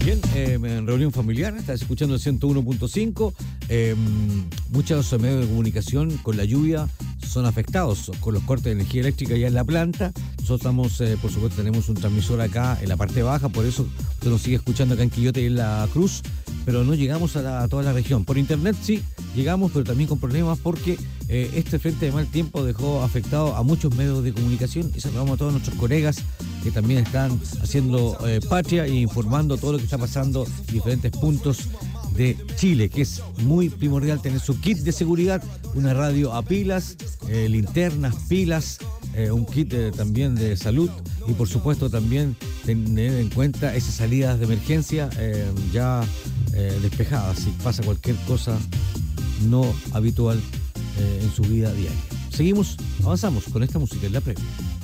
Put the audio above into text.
Bien, en reunión familiar, estás escuchando el 101.5. Muchos medios de comunicación con la lluvia son afectados con los cortes de energía eléctrica ya en la planta. Nosotros estamos, por supuesto, tenemos un transmisor acá en la parte baja, por eso usted nos sigue escuchando acá en Quillote y en La Cruz, pero no llegamos a toda la región. Por internet sí llegamos, pero también con problemas porque este frente de mal tiempo dejó afectado a muchos medios de comunicación y saludamos a todos nuestros colegas que también están haciendo patria e informando todo lo que está pasando en diferentes puntos de Chile, que es muy primordial tener su kit de seguridad, una radio a pilas, linternas, pilas, un kit también de salud y por supuesto también tener en cuenta esas salidas de emergencia ya despejadas si pasa cualquier cosa no habitual en su vida diaria. Seguimos, avanzamos con esta música en la previa.